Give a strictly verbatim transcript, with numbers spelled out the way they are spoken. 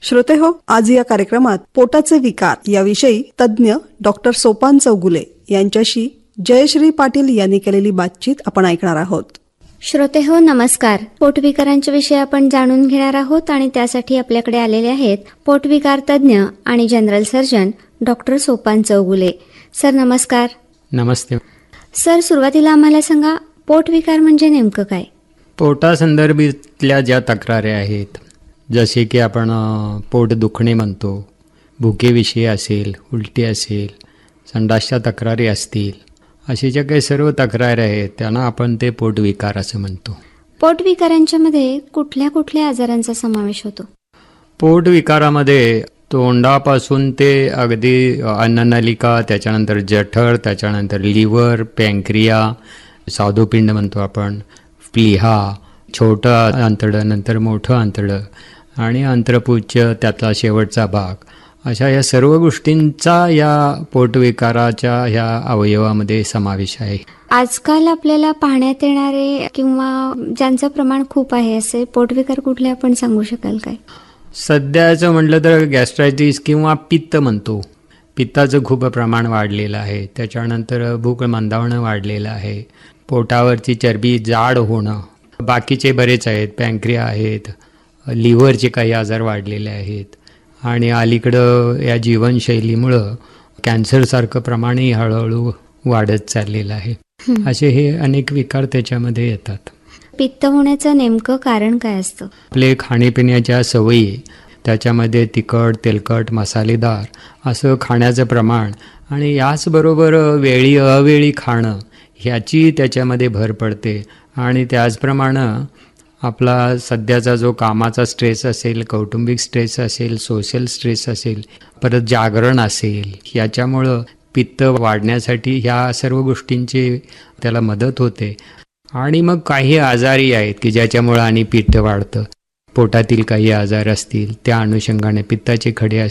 श्रोते हो, आज या कार्यक्रमात पोटाचे विकार याविषयी तज्ज्ञ डॉक्टर सोपान चौगुले यांच्याशी जयश्री पाटील यांनी केलेली बातचीत आपण ऐकणार आहोत. श्रोते हो, नमस्कार. पोटविकारांच्या विषयी आपण जाणून घेणार आहोत आणि त्यासाठी आपल्याकडे आलेले आहेत पोटविकार तज्ज्ञ आणि general surgeon doctor Sopan Chougule. Sir नमस्कार. नमस्ते सर, सुरुवातीला आम्हाला सांगा, पोटविकार म्हणजे नेमकं काय? पोटासंदर्भातल्या ज्या तक्रारी आहेत, जसे की आपण पोट दुखणे म्हणतो, भुकेविषयी असेल, उलटी असेल, संडासच्या तक्रारी असतील, असे ज्या काही सर्व तक्रारी आहेत त्यांना आपण ते पोटविकार असं म्हणतो. पोटविकारांच्या मध्ये कुठल्या कुठल्या आजारांचा समावेश होतो? पोटविकारामध्ये तोंडापासून ते अगदी अन्ननलिका, त्याच्यानंतर जठर, त्याच्यानंतर लिव्हर, पँक्रिया, स्वादुपिंड म्हणतो आपण, प्लीहा, छोटं आंतरडं, नंतर मोठं आंतरडं आणि अंत्रपुच्छ, त्यातला शेवटचा भाग, अशा या सर्व गोष्टींचा या पोटविकाराच्या ह्या अवयवामध्ये समावेश आहे. आजकाल आपल्याला पाहण्यात येणारे किंवा ज्यांचं प्रमाण खूप आहे असे पोटविकार कुठले आपण सांगू शकाल काय? सध्याचं म्हटलं तर गॅस्ट्रायटिस किंवा पित्त म्हणतो. पित्ताचं खूप प्रमाण वाढलेलं आहे. त्याच्यानंतर भूक मंदावणं वाढलेलं आहे. पोटावरची चरबी जाड होणं, बाकीचे बरेच आहेत, पँक्रिया आहेत, लिव्हरचे काही आजार वाढलेले आहेत आणि अलीकडं या जीवनशैलीमुळं कॅन्सरसारखं प्रमाणही हळूहळू वाढत चाललेलं आहे. असे हे अनेक विकार त्याच्यामध्ये येतात. पित्त होण्याचं नेमकं कारण काय असतं? आपले खाण्यापिण्याच्या सवयी, त्याच्यामध्ये तिखट, तेलकट, मसालेदार असं खाण्याचं प्रमाण आणि याचबरोबर वेळी अवेळी खाणं ह्याची त्याच्यामध्ये भर पडते. आणि त्याचप्रमाणे आपला सध्याचा जो कामाचा स्ट्रेस असेल, कौटुंबिक स्ट्रेस असेल, सोशल स्ट्रेस असेल, परत जागरण असेल, याच्यामुळं पित्त वाढण्यासाठी ह्या सर्व गोष्टींची त्याला मदत होते. आणि मग काही आजारी आहेत की ज्याच्यामुळं आणि पित्त वाढतं. पोटातील काही आजार असतील, त्या अनुषंगाने पित्ताचे खडे